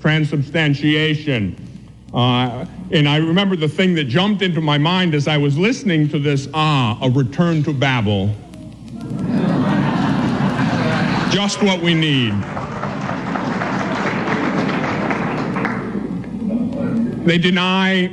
transubstantiation. And I remember the thing that jumped into my mind as I was listening to this, a return to Babel. Just what we need. They deny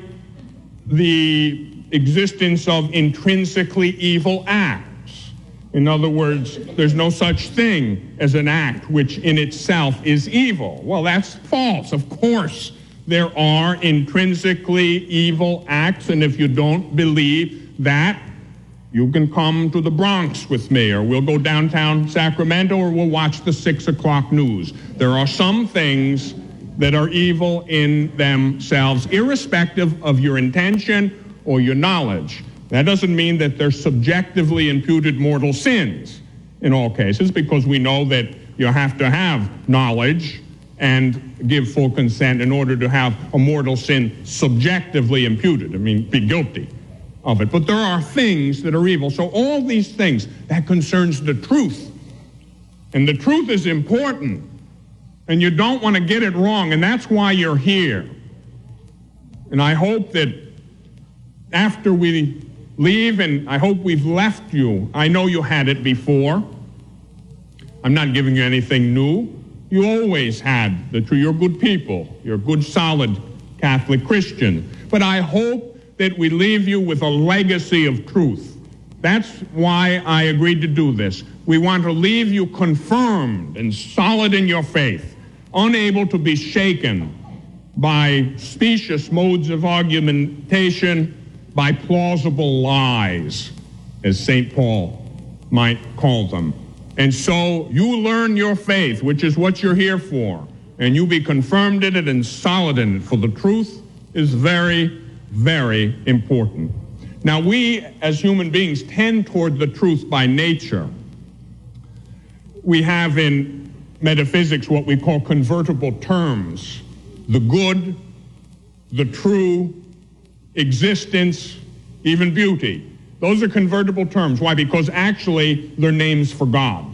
the existence of intrinsically evil acts. In other words, there's no such thing as an act which in itself is evil. Well, that's false. Of course, there are intrinsically evil acts, and if you don't believe that, you can come to the Bronx with me, or we'll go downtown Sacramento, or we'll watch the 6 o'clock news. There are some things that are evil in themselves, irrespective of your intention or your knowledge. That doesn't mean that they're subjectively imputed mortal sins in all cases, because we know that you have to have knowledge and give full consent in order to have a mortal sin subjectively imputed. Be guilty of it. But there are things that are evil. So all these things, that concerns the truth. And the truth is important. And you don't want to get it wrong, and that's why you're here. And I hope that after we leave, and I hope we've left you, I know you had it before. I'm not giving you anything new. You always had the truth. You're good people. You're good, solid Catholic Christian. But I hope that we leave you with a legacy of truth. That's why I agreed to do this. We want to leave you confirmed and solid in your faith, unable to be shaken by specious modes of argumentation, by plausible lies, as St. Paul might call them. And so you learn your faith, which is what you're here for, and you be confirmed in it and solid in it, for the truth is very, very important. Now, we as human beings tend toward the truth by nature. We have in metaphysics what we call convertible terms: the good, the true, existence, even beauty. Those are convertible terms. Why? Because actually they're names for God.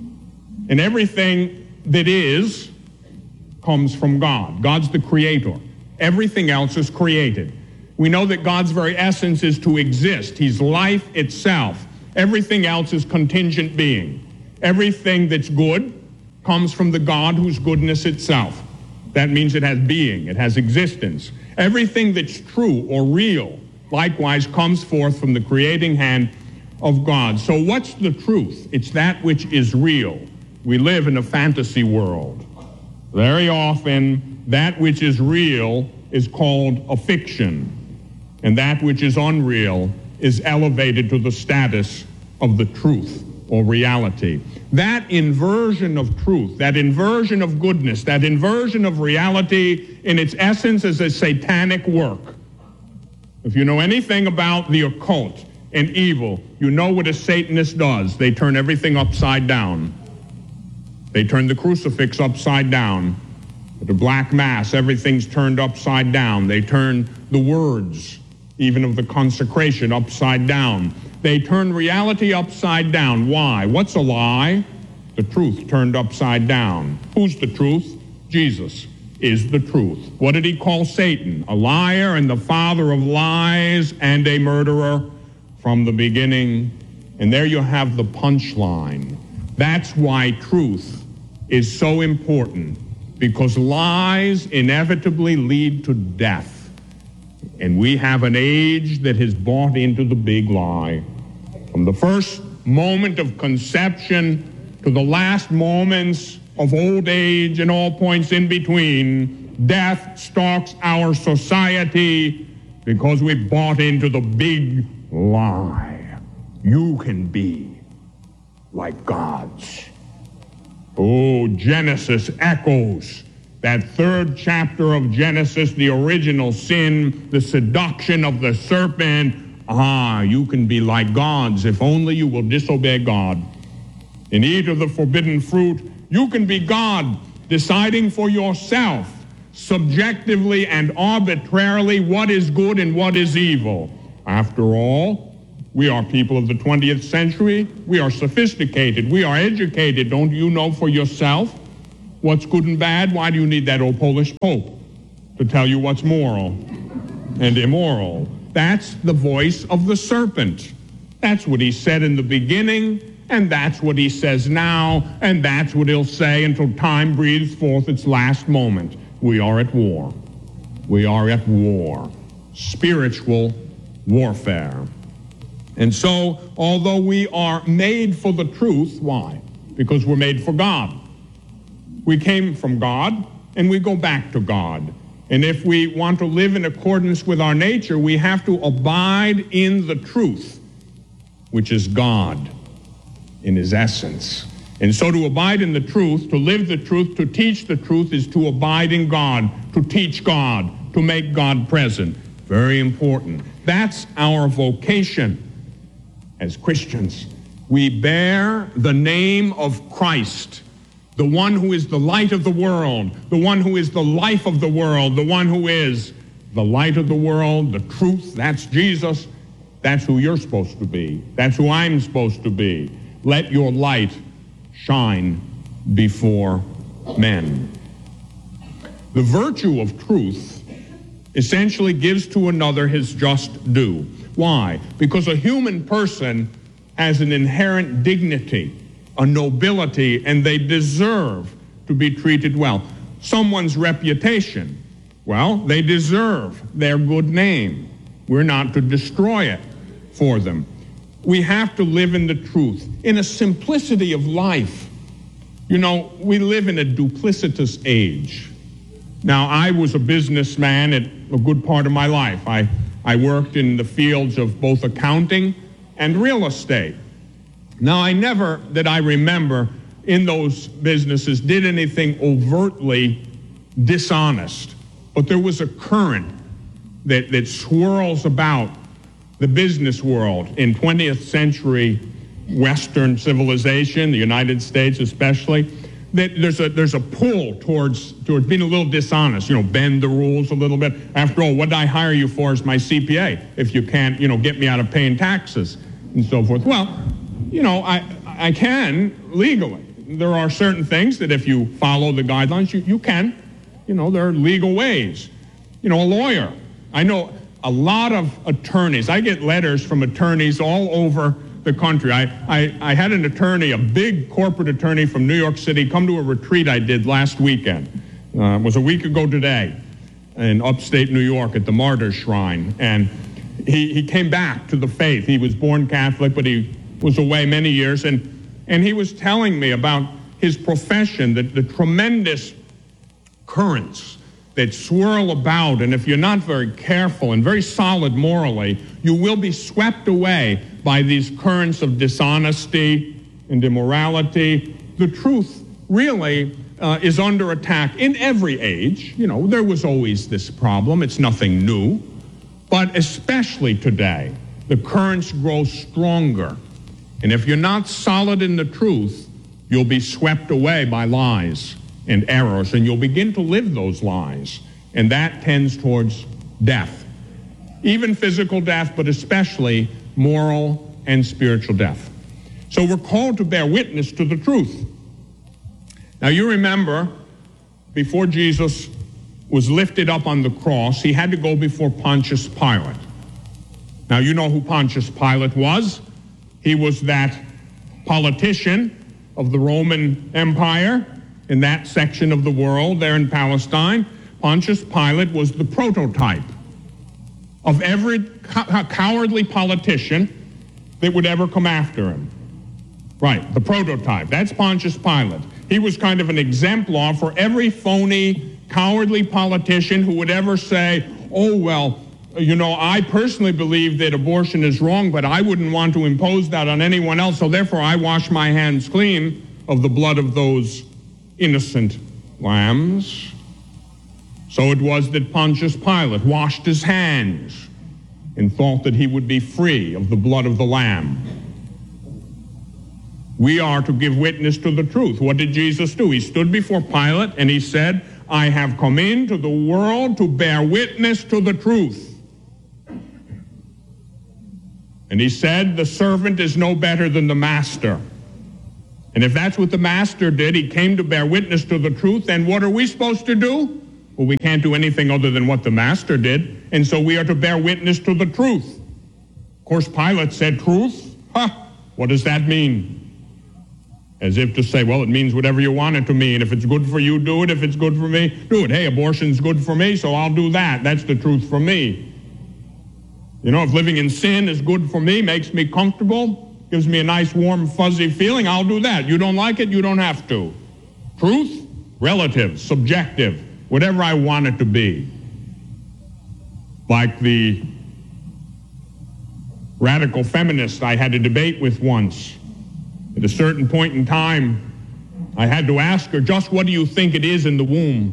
And everything that is comes from God. God's the creator. Everything else is created. We know that God's very essence is to exist. He's life itself. Everything else is contingent being. Everything that's good comes from the God whose goodness itself. That means it has being, it has existence. Everything that's true or real, likewise, comes forth from the creating hand of God. So what's the truth? It's that which is real. We live in a fantasy world. Very often, that which is real is called a fiction, and that which is unreal is elevated to the status of the truth or reality. That inversion of truth, that inversion of goodness, that inversion of reality in its essence is a satanic work. If you know anything about the occult and evil, you know what a Satanist does. They turn everything upside down. They turn the crucifix upside down. The black mass, everything's turned upside down. They turn the words, even of the consecration, upside down. They turn reality upside down. Why? What's a lie? The truth turned upside down. Who's the truth? Jesus is the truth. What did he call Satan? A liar and the father of lies and a murderer from the beginning. And there you have the punchline. That's why truth is so important, because lies inevitably lead to death. And we have an age that has bought into the big lie. From the first moment of conception to the last moments of old age and all points in between, death stalks our society because we bought into the big lie. You can be like gods. Oh, Genesis echoes that third chapter of Genesis, the original sin, the seduction of the serpent. You can be like gods if only you will disobey God and eat of the forbidden fruit. You can be God, deciding for yourself, subjectively and arbitrarily, what is good and what is evil. After all, we are people of the 20th century. We are sophisticated. We are educated. Don't you know for yourself what's good and bad? Why do you need that old Polish Pope to tell you what's moral and immoral? That's the voice of the serpent. That's what he said in the beginning, and that's what he says now, and that's what he'll say until time breathes forth its last moment. We are at war. We are at war. Spiritual warfare. And so, although we are made for the truth, why? Because we're made for God. We came from God, and we go back to God. And if we want to live in accordance with our nature, we have to abide in the truth, which is God in his essence. And so to abide in the truth, to live the truth, to teach the truth is to abide in God, to teach God, to make God present. Very important. That's our vocation as Christians. We bear the name of Christ, the one who is the light of the world, the one who is the life of the world, the one who is the light of the world, the truth. That's Jesus. That's who you're supposed to be. That's who I'm supposed to be. Let your light shine before men. The virtue of truth essentially gives to another his just due. Why? Because a human person has an inherent dignity, a nobility, and they deserve to be treated well. Someone's reputation, well, they deserve their good name. We're not to destroy it for them. We have to live in the truth, in a simplicity of life. You know, we live in a duplicitous age. Now, I was a businessman at a good part of my life. I worked in the fields of both accounting and real estate. Now, I never, that I remember, in those businesses did anything overtly dishonest. But there was a current that swirls about the business world in 20th century Western civilization, the United States especially, that there's a pull towards being a little dishonest, bend the rules a little bit. After all, what did I hire you for as my CPA if you can't, get me out of paying taxes and so forth? Well, I can legally. There are certain things that if you follow the guidelines, you can. There are legal ways. A lawyer. I know a lot of attorneys. I get letters from attorneys all over the country. I had an attorney, a big corporate attorney from New York City, come to a retreat I did last weekend. It was a week ago today in upstate New York at the Martyrs Shrine. And he came back to the faith. He was born Catholic, but he was away many years. And he was telling me about his profession, the tremendous currents that swirl about, and if you're not very careful and very solid morally, you will be swept away by these currents of dishonesty and immorality. The truth really is under attack in every age. There was always this problem. It's nothing new. But especially today, the currents grow stronger. And if you're not solid in the truth, you'll be swept away by lies and errors, and you'll begin to live those lies. And that tends towards death. Even physical death, but especially moral and spiritual death. So we're called to bear witness to the truth. Now you remember, before Jesus was lifted up on the cross, he had to go before Pontius Pilate. Now you know who Pontius Pilate was. He was that politician of the Roman Empire in that section of the world there in Palestine. Pontius Pilate was the prototype of every cowardly politician that would ever come after him. Right, the prototype. That's Pontius Pilate. He was kind of an exemplar for every phony, cowardly politician who would ever say, oh, well, I personally believe that abortion is wrong, but I wouldn't want to impose that on anyone else, so therefore I wash my hands clean of the blood of those innocent lambs. So it was that Pontius Pilate washed his hands and thought that he would be free of the blood of the lamb. We are to give witness to the truth. What did Jesus do? He stood before Pilate and he said, I have come into the world to bear witness to the truth. And he said, the servant is no better than the master. And if that's what the Master did, he came to bear witness to the truth, then what are we supposed to do? Well, we can't do anything other than what the Master did, and so we are to bear witness to the truth. Of course, Pilate said, truth? What does that mean? As if to say, well, it means whatever you want it to mean. If it's good for you, do it. If it's good for me, do it. Hey, abortion's good for me, so I'll do that. That's the truth for me. You know, if living in sin is good for me, makes me comfortable, gives me a nice, warm, fuzzy feeling, I'll do that. You don't like it, you don't have to. Truth? Relative, subjective, whatever I want it to be. Like the radical feminist I had a debate with once. At a certain point in time, I had to ask her, just what do you think it is in the womb?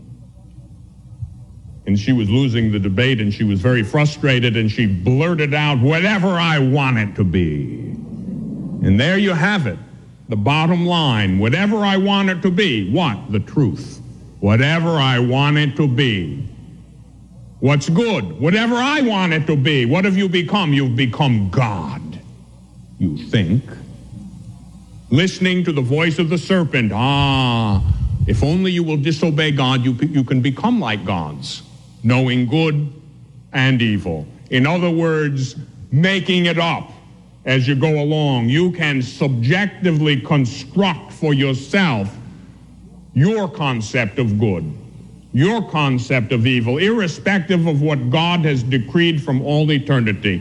And she was losing the debate, and she was very frustrated, and she blurted out, whatever I want it to be. And there you have it, the bottom line. Whatever I want it to be. What? The truth. Whatever I want it to be. What's good? Whatever I want it to be. What have you become? You've become God, you think. Listening to the voice of the serpent. If only you will disobey God, you can become like gods, knowing good and evil. In other words, making it up as you go along. You can subjectively construct for yourself your concept of good, your concept of evil, irrespective of what God has decreed from all eternity.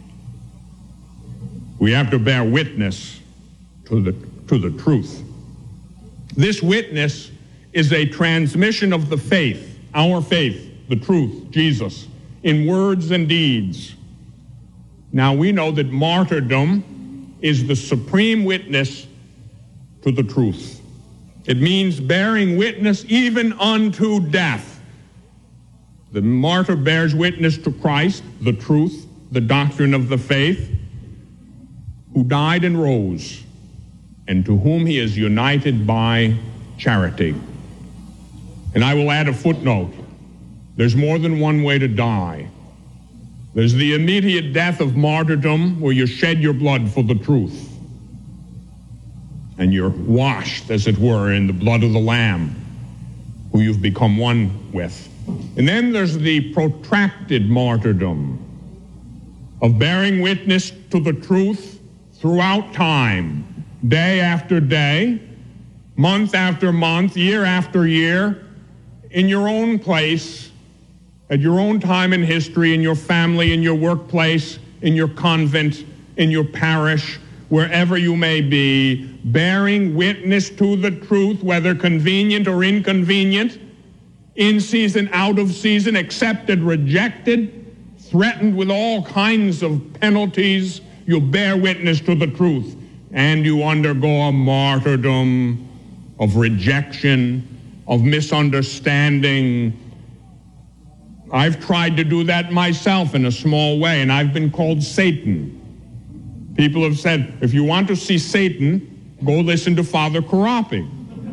We have to bear witness to the truth. This witness is a transmission of the faith, our faith, the truth, Jesus, in words and deeds. Now we know that martyrdom is the supreme witness to the truth. It means bearing witness even unto death. The martyr bears witness to Christ, the truth, the doctrine of the faith, who died and rose, and to whom he is united by charity. And I will add a footnote. There's more than one way to die. There's the immediate death of martyrdom, where you shed your blood for the truth, and you're washed, as it were, in the blood of the Lamb, who you've become one with. And then there's the protracted martyrdom of bearing witness to the truth throughout time, day after day, month after month, year after year, in your own place, at your own time in history, in your family, in your workplace, in your convent, in your parish, wherever you may be, bearing witness to the truth, whether convenient or inconvenient, in season, out of season, accepted, rejected, threatened with all kinds of penalties. You bear witness to the truth, and you undergo a martyrdom of rejection, of misunderstanding. I've tried to do that myself in a small way, and I've been called Satan. People have said, if you want to see Satan, go listen to Father Karapi.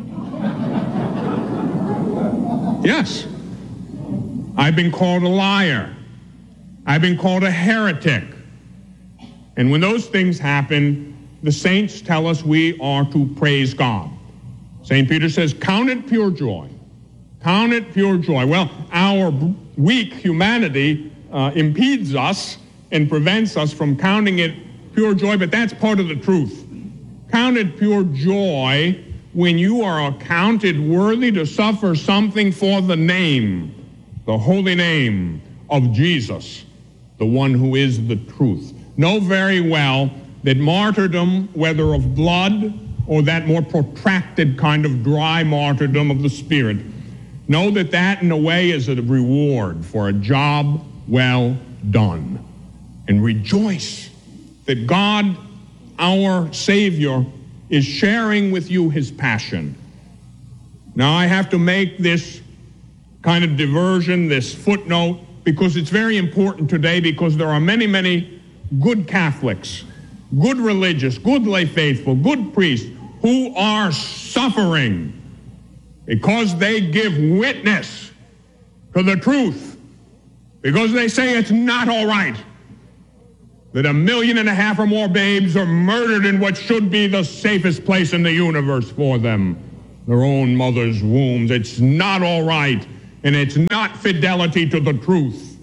Yes. I've been called a liar. I've been called a heretic. And when those things happen, the saints tell us we are to praise God. St. Peter says, count it pure joy. Count it pure joy. Well, our weak humanity impedes us and prevents us from counting it pure joy, but that's part of the truth. Count it pure joy when you are accounted worthy to suffer something for the name, the holy name of Jesus, the one who is the truth. Know very well that martyrdom, whether of blood or that more protracted kind of dry martyrdom of the Spirit, know that that in a way is a reward for a job well done. And rejoice that God, our Savior, is sharing with you his passion. Now I have to make this kind of diversion, this footnote, because it's very important today, because there are many, many good Catholics, good religious, good lay faithful, good priests who are suffering because they give witness to the truth, because they say it's not all right. that 1.5 million or more babes are murdered in what should be the safest place in the universe for them, their own mother's wombs. It's not all right, and it's not fidelity to the truth,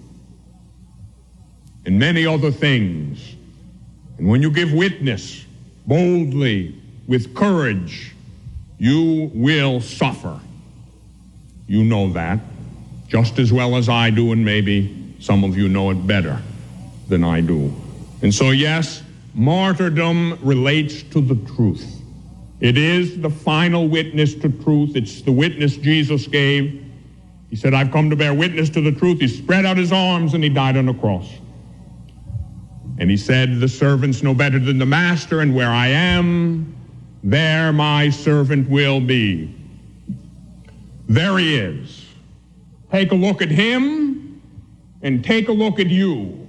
and many other things. And when you give witness boldly, with courage, you will suffer. You know that just as well as I do, and maybe some of you know it better than I do. And so, yes, martyrdom relates to the truth. It is the final witness to truth. It's the witness Jesus gave. He said, I've come to bear witness to the truth. He spread out his arms and he died on the cross. And he said, the servant's no better than the master, and where I am, there my servant will be. There he is. Take a look at him and take a look at you.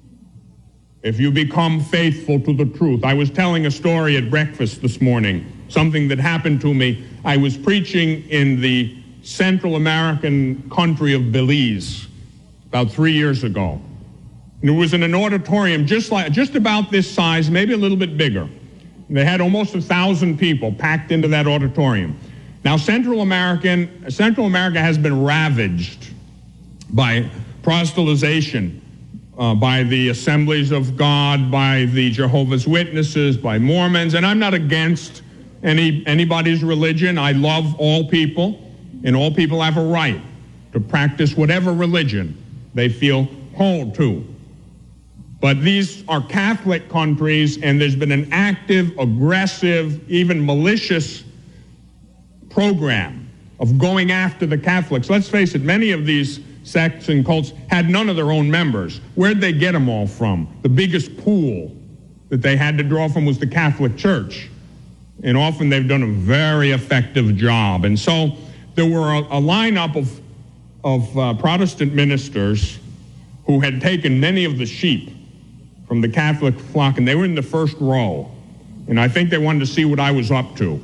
If you become faithful to the truth. I was telling a story at breakfast this morning, something that happened to me. I was preaching in the Central American country of Belize about 3 years ago. And it was in an auditorium just about this size, maybe a little bit bigger. They had almost 1,000 people packed into that auditorium. Now, Central America has been ravaged by proselytization, by the Assemblies of God, by the Jehovah's Witnesses, by Mormons, and I'm not against anybody's religion. I love all people, and all people have a right to practice whatever religion they feel called to. But these are Catholic countries, and there's been an active, aggressive, even malicious program of going after the Catholics. Let's face it, many of these sects and cults had none of their own members. Where'd they get them all from? The biggest pool that they had to draw from was the Catholic Church. And often they've done a very effective job. And so there were a lineup of Protestant ministers who had taken many of the sheep from the Catholic flock, and they were in the first row. And I think they wanted to see what I was up to.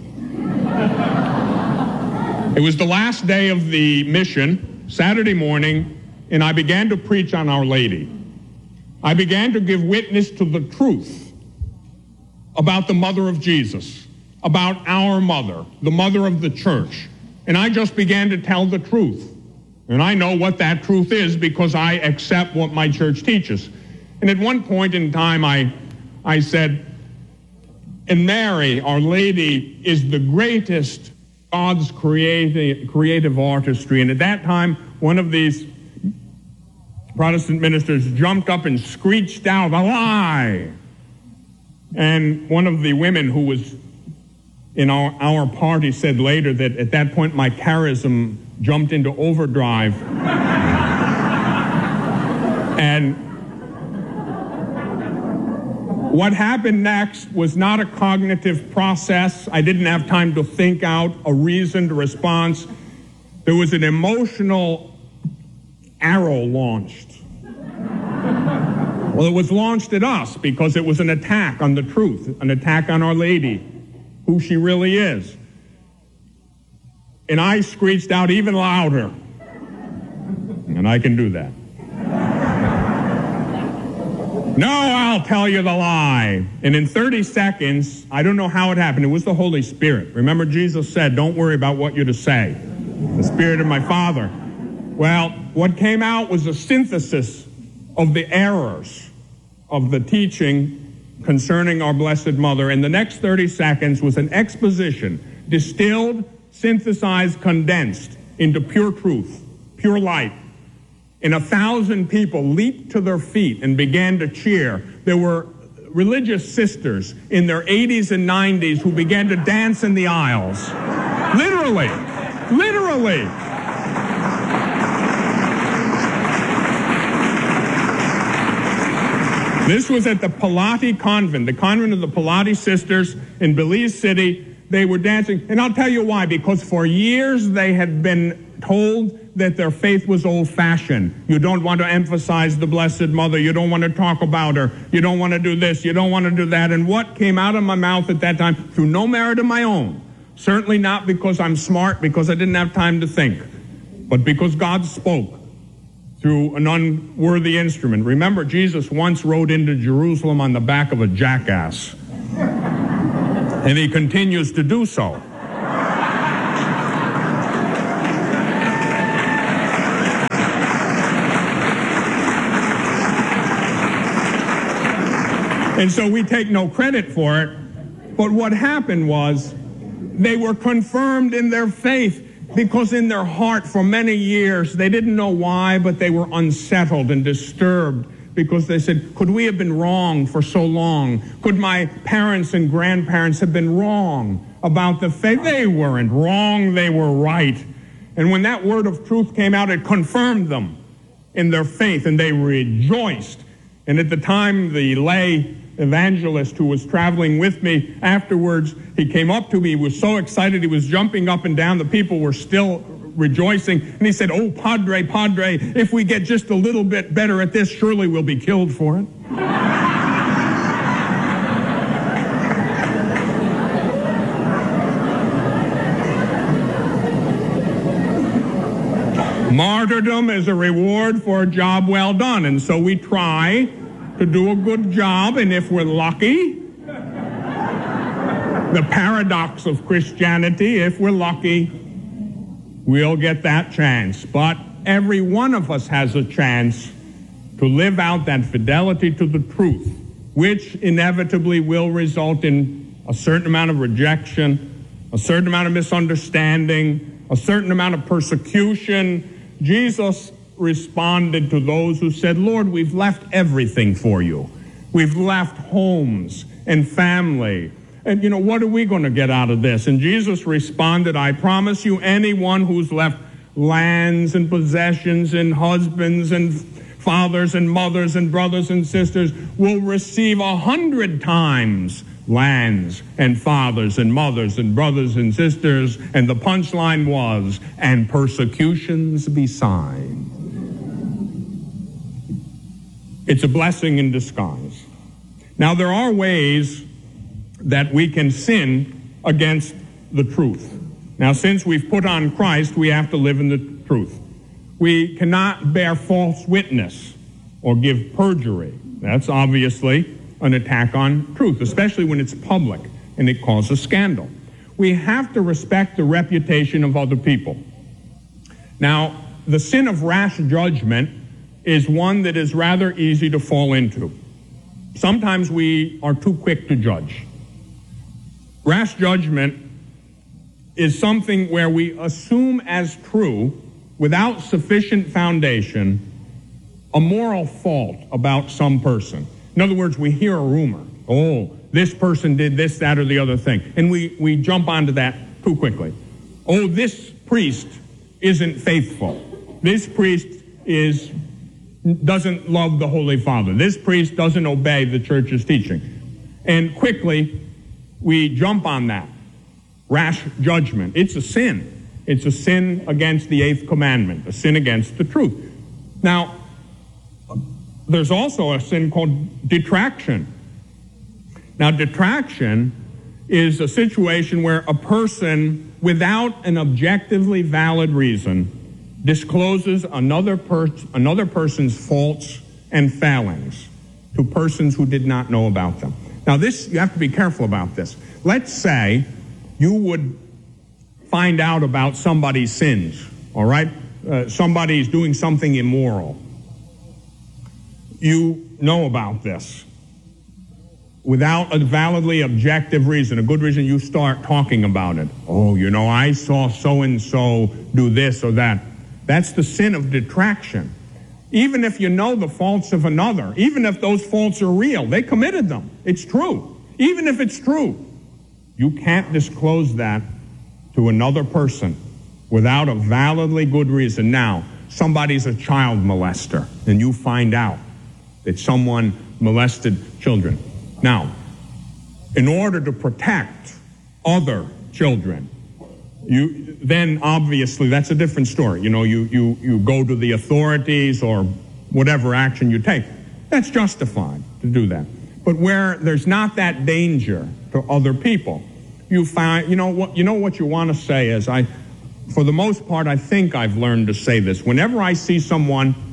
It was the last day of the mission, Saturday morning, and I began to preach on Our Lady. I began to give witness to the truth about the mother of Jesus, about our mother, the mother of the church. And I just began to tell the truth. And I know what that truth is because I accept what my church teaches. And at one point in time, I said, and Mary, Our Lady, is the greatest God's creative artistry. And at that time, one of these Protestant ministers jumped up and screeched out, a lie! And one of the women who was in our party said later that at that point my charism jumped into overdrive. And what happened next was not a cognitive process. I didn't have time to think out a reasoned response. There was an emotional arrow launched. Well, it was launched at us because it was an attack on the truth, an attack on Our Lady, who she really is. And I screeched out even louder. And I can do that. No, I'll tell you the lie. And in 30 seconds, I don't know how it happened. It was the Holy Spirit. Remember, Jesus said, don't worry about what you're to say. The Spirit of my Father. Well, what came out was a synthesis of the errors of the teaching concerning our Blessed Mother. And the next 30 seconds was an exposition, distilled, synthesized, condensed into pure truth, pure light. And 1,000 people leaped to their feet and began to cheer. There were religious sisters in their 80s and 90s who began to dance in the aisles. Literally. This was at the Pilate Convent, the convent of the Pilate Sisters in Belize City. They were dancing. And I'll tell you why. Because for years they had been told that their faith was old-fashioned. You don't want to emphasize the Blessed Mother. You don't want to talk about her. You don't want to do this. You don't want to do that. And what came out of my mouth at that time, through no merit of my own, certainly not because I'm smart, because I didn't have time to think, but because God spoke. through an unworthy instrument. Remember, Jesus once rode into Jerusalem on the back of a jackass, and he continues to do so. And so we take no credit for it. But what happened was they were confirmed in their faith because in their heart for many years, they didn't know why, but they were unsettled and disturbed because they said, could we have been wrong for so long? Could my parents and grandparents have been wrong about the faith? They weren't wrong, they were right. And when that word of truth came out, it confirmed them in their faith, and they rejoiced. And at the time, the lay evangelist who was traveling with me afterwards, he came up to me, he was so excited, he was jumping up and down, the people were still rejoicing, and he said, oh, Padre, if we get just a little bit better at this, surely we'll be killed for it. Martyrdom is a reward for a job well done, and so we try to do a good job, and if we're lucky, the paradox of Christianity, if we're lucky, we'll get that chance. But every one of us has a chance to live out that fidelity to the truth, which inevitably will result in a certain amount of rejection, a certain amount of misunderstanding, a certain amount of persecution. Jesus responded to those who said, Lord, we've left everything for you. We've left homes and family. And, what are we going to get out of this? And Jesus responded, I promise you, anyone who's left lands and possessions and husbands and fathers and mothers and brothers and sisters will receive 100 times lands and fathers and mothers and brothers and sisters. And the punchline was, and persecutions beside. It's a blessing in disguise. Now, there are ways that we can sin against the truth. Now, since we've put on Christ, we have to live in the truth. We cannot bear false witness or give perjury. That's obviously an attack on truth, especially when it's public and it causes scandal. We have to respect the reputation of other people. Now, the sin of rash judgment is one that is rather easy to fall into. Sometimes we are too quick to judge. Rash judgment is something where we assume as true, without sufficient foundation, a moral fault about some person. In other words, we hear a rumor. Oh, this person did this, that, or the other thing. And we jump onto that too quickly. Oh, this priest isn't faithful. This priest doesn't love the Holy Father. This priest doesn't obey the church's teaching. And quickly, we jump on that. Rash judgment. It's a sin. It's a sin against the 8th commandment, a sin against the truth. Now, there's also a sin called detraction. Now, detraction is a situation where a person, without an objectively valid reason, discloses another person's faults and failings to persons who did not know about them. Now, you have to be careful about this. Let's say you would find out about somebody's sins, all right? Somebody's doing something immoral. You know about this. Without a validly objective reason, a good reason, you start talking about it. Oh, I saw so-and-so do this or that. That's the sin of detraction. Even if you know the faults of another, even if those faults are real, they committed them. It's true. Even if it's true, you can't disclose that to another person without a validly good reason. Now, somebody's a child molester, and you find out that someone molested children. Now, in order to protect other children, then obviously that's a different story. You go to the authorities or whatever action you take. That's justified to do that. But where there's not that danger to other people, you find, what you want to say is, for the most part, I think I've learned to say this. Whenever I see someone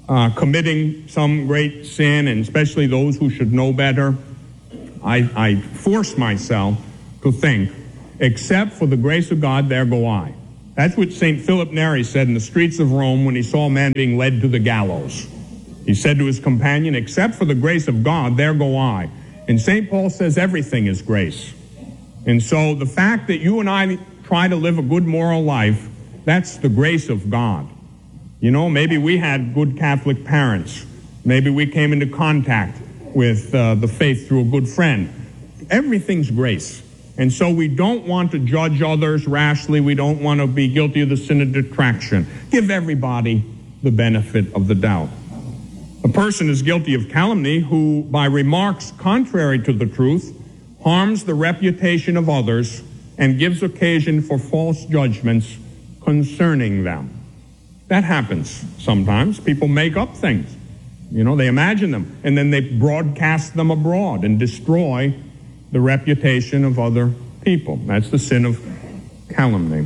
committing some great sin, and especially those who should know better, I force myself to think, except for the grace of God, there go I. That's what St. Philip Neri said in the streets of Rome when he saw a man being led to the gallows. He said to his companion, except for the grace of God, there go I. And St. Paul says everything is grace. And so the fact that you and I try to live a good moral life, that's the grace of God. You know, maybe we had good Catholic parents. Maybe we came into contact with the faith through a good friend. Everything's grace. And so we don't want to judge others rashly. We don't want to be guilty of the sin of detraction. Give everybody the benefit of the doubt. A person is guilty of calumny who, by remarks contrary to the truth, harms the reputation of others and gives occasion for false judgments concerning them. That happens sometimes. People make up things. You know, they imagine them, and then they broadcast them abroad and destroy the reputation of other people. That's the sin of calumny.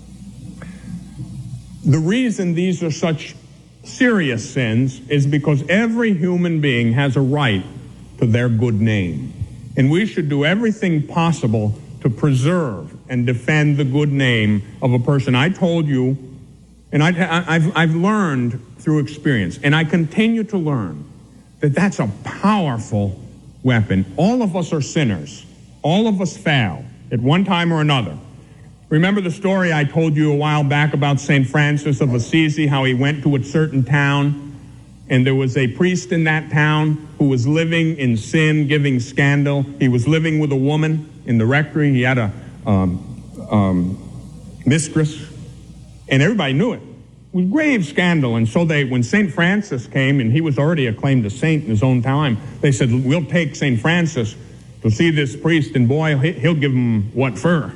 The reason these are such serious sins is because every human being has a right to their good name. And we should do everything possible to preserve and defend the good name of a person. I told you, and I've learned through experience, and I continue to learn, that that's a powerful weapon. All of us are sinners. All of us fail at one time or another. Remember the story I told you a while back about St. Francis of Assisi, how he went to a certain town, and there was a priest in that town who was living in sin, giving scandal. He was living with a woman in the rectory. He had a mistress, and everybody knew it. It was grave scandal. And so when St. Francis came, and he was already acclaimed a saint in his own time, they said, we'll take St. Francis to see this priest, and boy, he'll give him what for.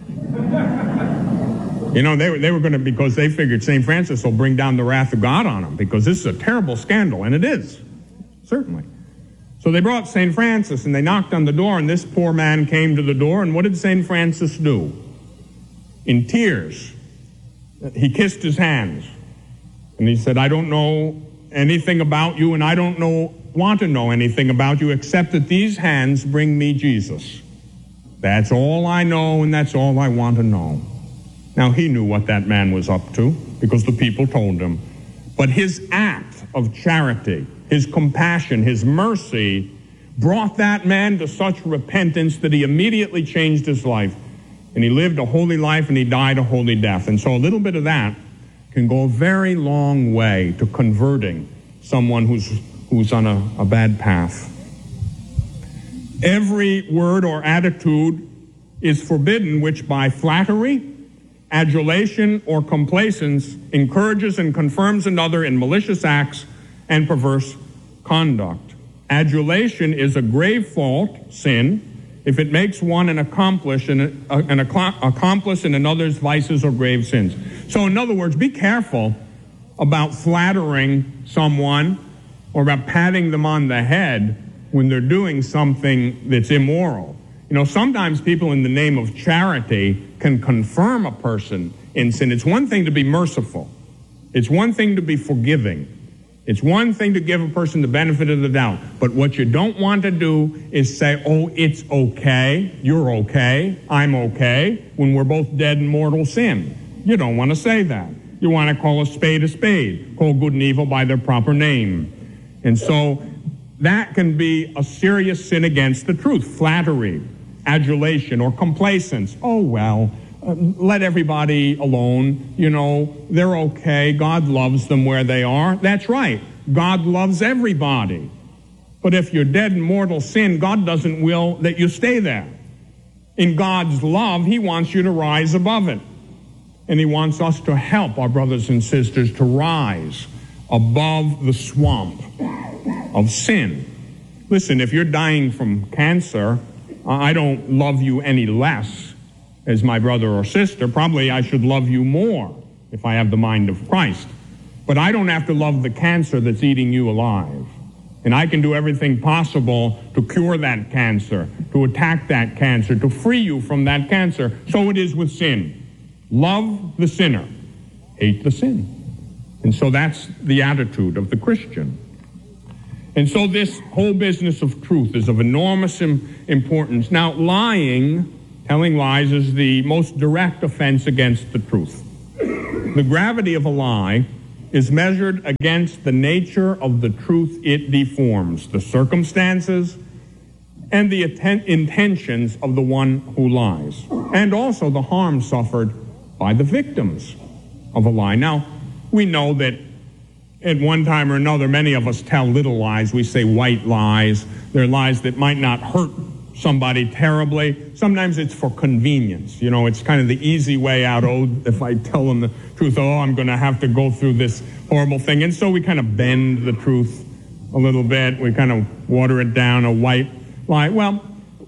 You know, they were going to, because they figured St. Francis will bring down the wrath of God on him, because this is a terrible scandal, and it is, certainly. So they brought St. Francis, and they knocked on the door, and this poor man came to the door, and what did St. Francis do? In tears, he kissed his hands, and he said, I don't know anything about you, and I don't want to know anything about you, except that these hands bring me Jesus. That's all I know, and that's all I want to know. Now, he knew what that man was up to, because the people told him. But his act of charity, his compassion, his mercy, brought that man to such repentance that he immediately changed his life. And he lived a holy life, and he died a holy death. And so a little bit of that can go a very long way to converting someone who's on a bad path. Every word or attitude is forbidden which by flattery, adulation, or complacence encourages and confirms another in malicious acts and perverse conduct. Adulation is a grave fault, sin, if it makes one an accomplice in another's vices or grave sins. So in other words, be careful about flattering someone or about patting them on the head when they're doing something that's immoral. You know, sometimes people in the name of charity can confirm a person in sin. It's one thing to be merciful. It's one thing to be forgiving. It's one thing to give a person the benefit of the doubt. But what you don't want to do is say, oh, it's okay, you're okay, I'm okay, when we're both dead in mortal sin. You don't want to say that. You want to call a spade, call good and evil by their proper name. And so that can be a serious sin against the truth. Flattery, adulation, or complacence. Oh, well, let everybody alone. You know, they're okay. God loves them where they are. That's right. God loves everybody. But if you're dead in mortal sin, God doesn't will that you stay there. In God's love, he wants you to rise above it. And he wants us to help our brothers and sisters to rise above the swamp of sin. Listen, if you're dying from cancer, I don't love you any less as my brother or sister. Probably I should love you more if I have the mind of Christ. But I don't have to love the cancer that's eating you alive. And I can do everything possible to cure that cancer, to attack that cancer, to free you from that cancer. So it is with sin. Love the sinner, hate the sin. And so that's the attitude of the Christian. And so this whole business of truth is of enormous importance. Now, telling lies, is the most direct offense against the truth. The gravity of a lie is measured against the nature of the truth it deforms, the circumstances and the intentions of the one who lies, and also the harm suffered by the victims of a lie. Now, we know that at one time or another, many of us tell little lies. We say white lies. They're lies that might not hurt somebody terribly. Sometimes it's for convenience. You know, it's kind of the easy way out. Oh, if I tell them the truth, I'm going to have to go through this horrible thing. And so we kind of bend the truth a little bit. We kind of water it down, a white lie. Well,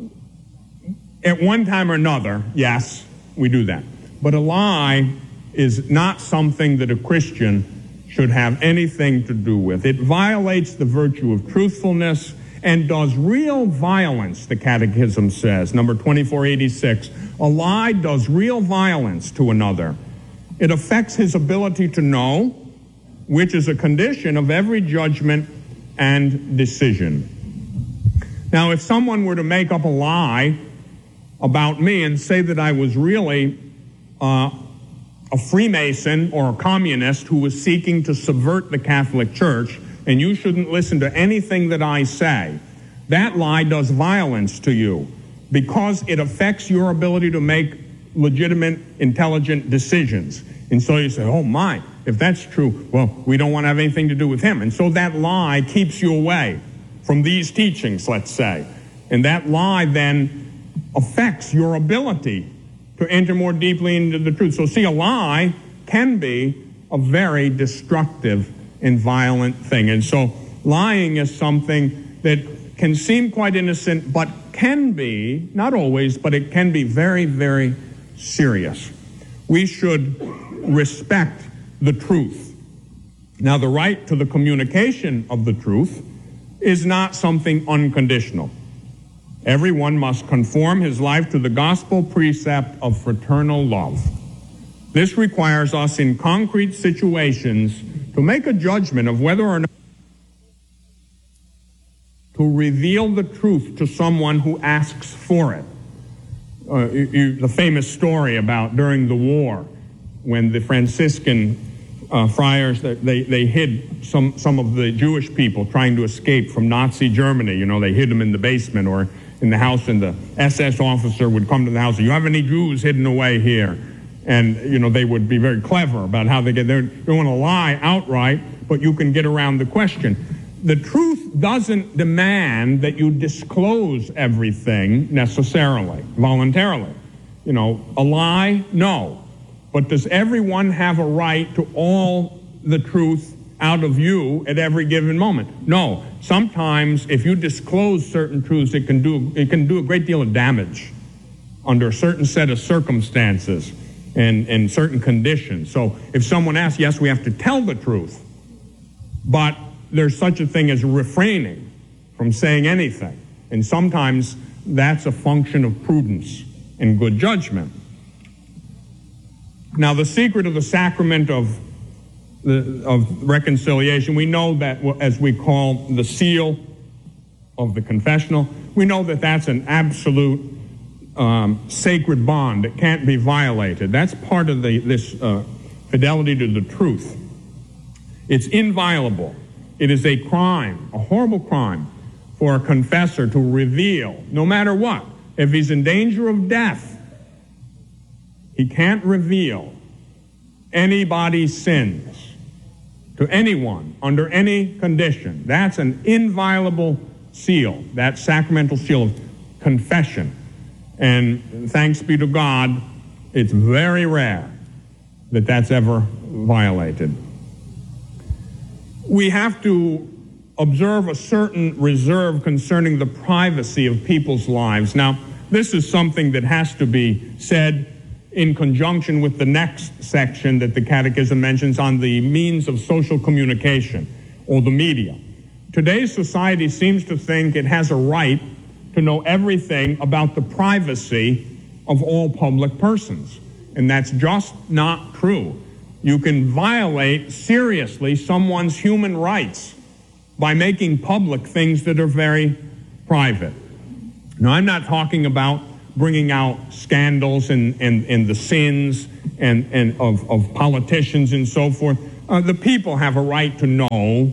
at one time or another, yes, we do that. But a lie is not something that a Christian should have anything to do with. It violates the virtue of truthfulness and does real violence, the Catechism says, number 2486. A lie does real violence to another. It affects his ability to know, which is a condition of every judgment and decision. Now, if someone were to make up a lie about me and say that I was really a Freemason or a communist who was seeking to subvert the Catholic Church, and you shouldn't listen to anything that I say, that lie does violence to you because it affects your ability to make legitimate, intelligent decisions. And so you say, oh my, if that's true, well, we don't want to have anything to do with him. And so that lie keeps you away from these teachings, let's say. And that lie then affects your ability to enter more deeply into the truth. So see, a lie can be a very destructive and violent thing. And so lying is something that can seem quite innocent, but can be, not always, but it can be very, very serious. We should respect the truth. Now, the right to the communication of the truth is not something unconditional. Everyone must conform his life to the gospel precept of fraternal love. This requires us in concrete situations to make a judgment of whether or not to reveal the truth to someone who asks for it. The famous story about during the war when the Franciscan friars, they hid some of the Jewish people trying to escape from Nazi Germany. You know, they hid them in the basement or in the house, and the SS officer would come to the house. Do you have any Jews hidden away here? And, you know, they would be very clever about how they get there. They don't want to lie outright, but you can get around the question. The truth doesn't demand that you disclose everything necessarily, voluntarily. You know, a lie, no. But does everyone have a right to all the truth out of you at every given moment? No. Sometimes if you disclose certain truths, it can do a great deal of damage under a certain set of circumstances and certain conditions. So if someone asks, yes, we have to tell the truth, but there's such a thing as refraining from saying anything. And sometimes that's a function of prudence and good judgment. Now, the secret of the sacrament of reconciliation, we know that, as we call the seal of the confessional, we know that that's an absolute sacred bond. It can't be violated. That's part of this fidelity to the truth. It's inviolable. It is a crime, a horrible crime, for a confessor to reveal, no matter what. If he's in danger of death, he can't reveal anybody's sins to anyone under any condition. That's an inviolable seal, that sacramental seal of confession. And thanks be to God, it's very rare that that's ever violated. We have to observe a certain reserve concerning the privacy of people's lives. Now, this is something that has to be said in conjunction with the next section that the Catechism mentions on the means of social communication, or the media. Today's society seems to think it has a right to know everything about the privacy of all public persons, and that's just not true. you can violate seriously someone's human rights by making public things that are very private. Now, I'm not talking about bringing out scandals and the sins and of politicians and so forth. The people have a right to know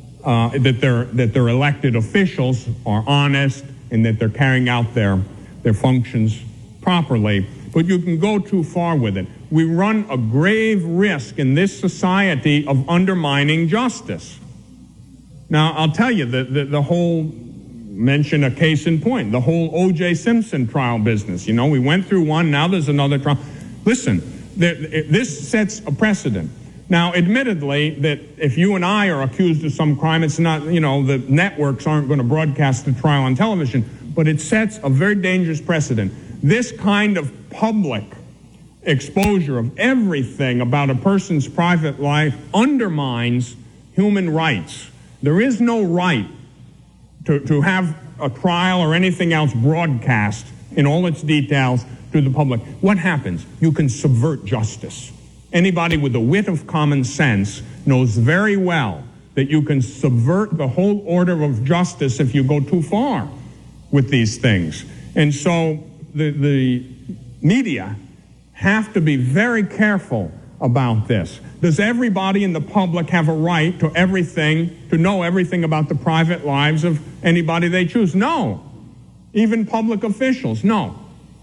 that their elected officials are honest and that they're carrying out their functions properly. But you can go too far with it. We run a grave risk in this society of undermining justice. Now, I'll tell you, the whole, mention a case in point, the whole O.J. Simpson trial business. You know, we went through one, now there's another trial. Listen, this sets a precedent. Now, admittedly, that if you and I are accused of some crime, it's not, the networks aren't going to broadcast the trial on television, but it sets a very dangerous precedent. This kind of public exposure of everything about a person's private life undermines human rights. There is no right to have a trial or anything else broadcast in all its details to the public. What happens? You can subvert justice. Anybody with the wit of common sense knows very well that you can subvert the whole order of justice if you go too far with these things. And so the media have to be very careful about this. Does everybody in the public have a right to know everything about the private lives of anybody they choose? No. Even public officials? No.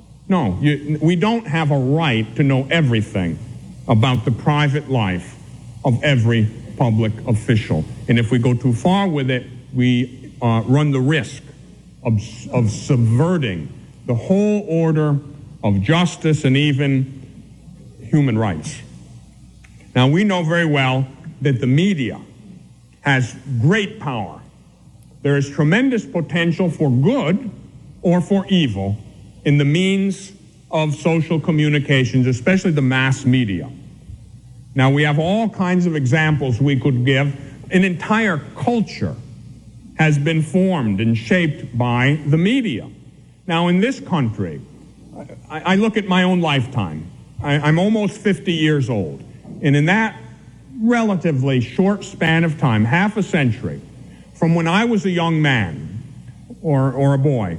We don't have a right to know everything about the private life of every public official. And if we go too far with it, we run the risk of subverting the whole order of justice and even human rights. Now, we know very well that the media has great power. There is tremendous potential for good or for evil in the means of social communications, especially the mass media. Now, we have all kinds of examples we could give. An entire culture has been formed and shaped by the media. Now, in this country, I look at my own lifetime. I'm almost 50 years old. And in that relatively short span of time, half a century, from when I was a young man or a boy,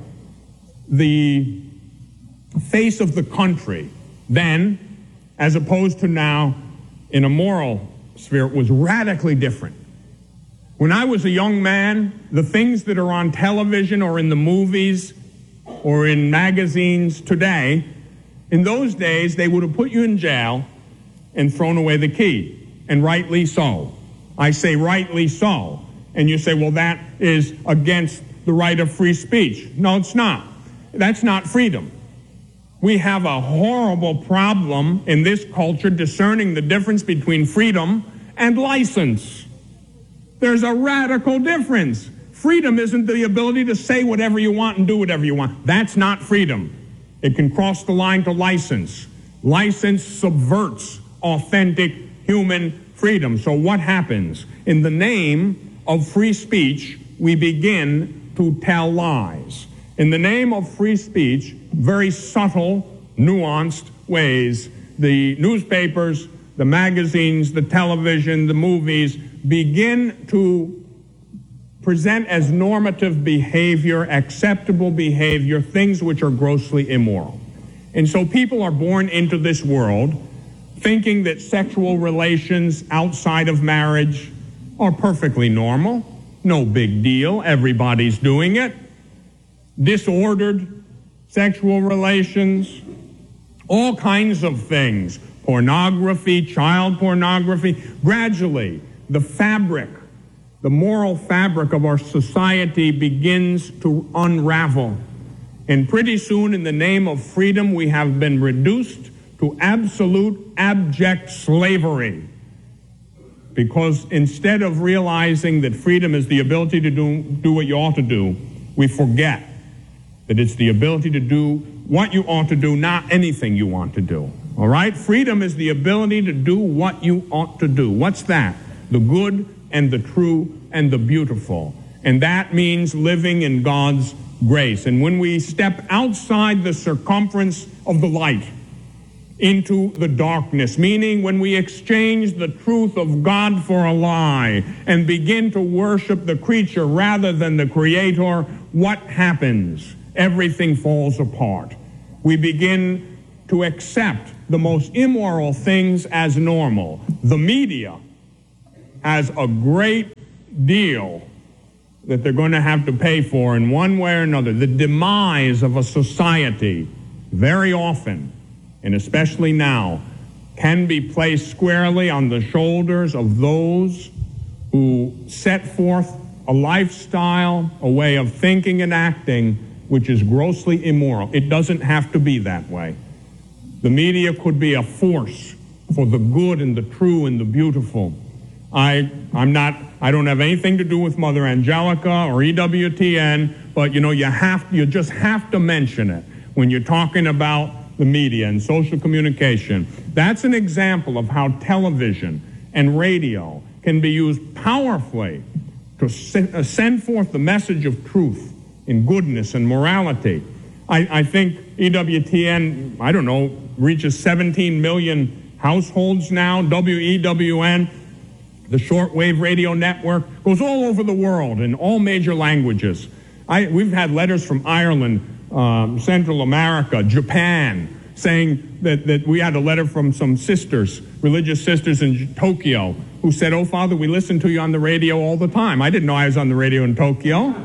the face of the country then, as opposed to now, in a moral sphere, was radically different. When I was a young man, the things that are on television or in the movies or in magazines today, in those days, they would have put you in jail and thrown away the key, and rightly so. I say rightly so. And you say, well, that is against the right of free speech. No, it's not. That's not freedom. We have a horrible problem in this culture discerning the difference between freedom and license. There's a radical difference. Freedom isn't the ability to say whatever you want and do whatever you want. That's not freedom. It can cross the line to license. License subverts authentic human freedom. So what happens? In the name of free speech, we begin to tell lies. In the name of free speech, very subtle, nuanced ways, the newspapers, the magazines, the television, the movies begin to present as normative behavior, acceptable behavior, things which are grossly immoral. And so people are born into this world thinking that sexual relations outside of marriage are perfectly normal, no big deal, everybody's doing it. Disordered sexual relations, all kinds of things, pornography, child pornography. Gradually, the moral fabric of our society begins to unravel. And pretty soon, in the name of freedom, we have been reduced to absolute, abject slavery. Because instead of realizing that freedom is the ability to do what you ought to do, we forget that it's the ability to do what you ought to do, not anything you want to do. All right? Freedom is the ability to do what you ought to do. What's that? The good and the true and the beautiful. And that means living in God's grace. And when we step outside the circumference of the light into the darkness, meaning when we exchange the truth of God for a lie and begin to worship the creature rather than the Creator, what happens? Everything falls apart. We begin to accept the most immoral things as normal. The media has a great deal that they're going to have to pay for in one way or another. The demise of a society, very often, and especially now, can be placed squarely on the shoulders of those who set forth a lifestyle, a way of thinking and acting, which is grossly immoral. It doesn't have to be that way. The media could be a force for the good and the true and the beautiful. I don't have anything to do with Mother Angelica or EWTN, but you just have to mention it when you're talking about the media and social communication. That's an example of how television and radio can be used powerfully to send forth the message of truth and goodness and morality. I think EWTN, reaches 17 million households now. WEWN, the shortwave radio network, goes all over the world in all major languages. We've had letters from Ireland, Central America, Japan, saying that we had a letter from some sisters, religious sisters in Tokyo, who said, "Oh, Father, we listen to you on the radio all the time." I didn't know I was on the radio in Tokyo.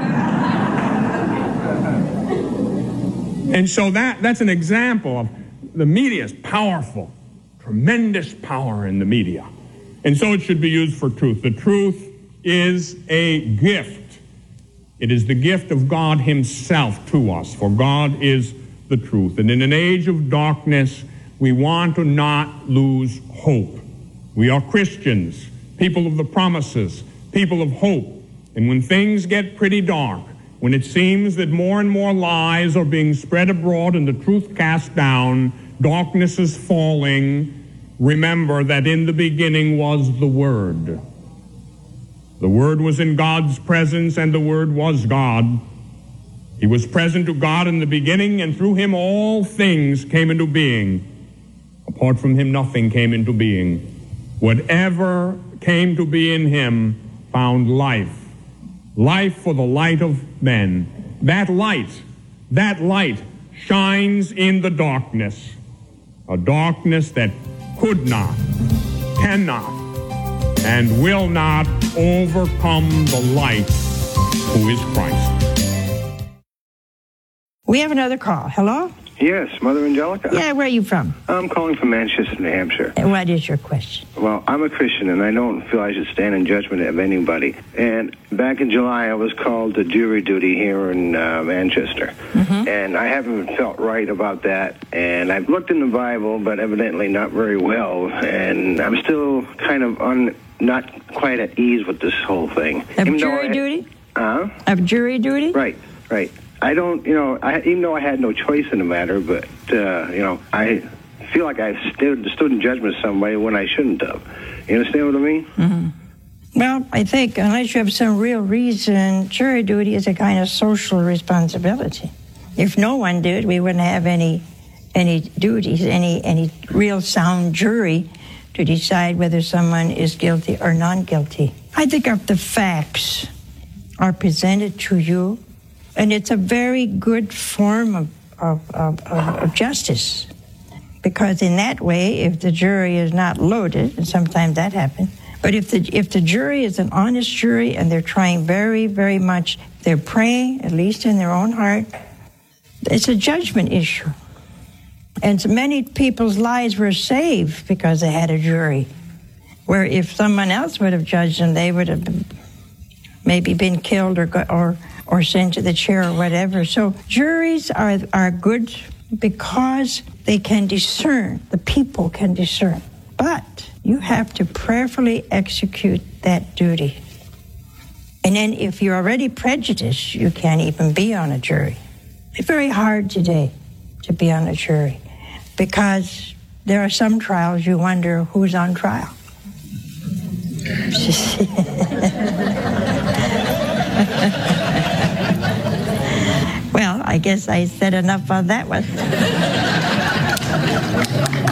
And so that's an example of the media is powerful, tremendous power in the media. And so it should be used for truth. The truth is a gift. It is the gift of God himself to us, for God is the truth. And in an age of darkness, we want to not lose hope. We are Christians, people of the promises, people of hope. And when things get pretty dark, when it seems that more and more lies are being spread abroad and the truth cast down, darkness is falling, remember that in the beginning was the Word. The Word was in God's presence, and the Word was God. He was present to God in the beginning, and through him all things came into being. Apart from him, nothing came into being. Whatever came to be in him found life. Life for the light of men. That light shines in the darkness. A darkness that could not, cannot, and will not overcome the light who is Christ. We have another call. Hello? Yes, Mother Angelica. Yeah, where are you from? I'm calling from Manchester, New Hampshire. And what is your question? Well, I'm a Christian, and I don't feel I should stand in judgment of anybody. And back in July, I was called to jury duty here in Manchester. Mm-hmm. And I haven't felt right about that. And I've looked in the Bible, but evidently not very well. And I'm still kind of not quite at ease with this whole thing. Of jury duty? Of jury duty? Right. I don't, even though I had no choice in the matter, but, I feel like I stood in judgment of somebody when I shouldn't have. You understand what I mean? Mm-hmm. Well, I think unless you have some real reason, jury duty is a kind of social responsibility. If no one did, we wouldn't have any duties, any real sound jury to decide whether someone is guilty or non-guilty. I think if the facts are presented to you, and it's a very good form of justice, because in that way, if the jury is not loaded, and sometimes that happens, but if the jury is an honest jury and they're trying very, very much, they're praying, at least in their own heart, it's a judgment issue. And so many people's lives were saved because they had a jury, where if someone else would have judged them, they would have maybe been killed or sent to the chair or whatever. So juries are good because they can discern. The people can discern. But you have to prayerfully execute that duty. And then if you're already prejudiced, you can't even be on a jury. It's very hard today to be on a jury because there are some trials you wonder who's on trial. Well, I guess I said enough on that one. Yes.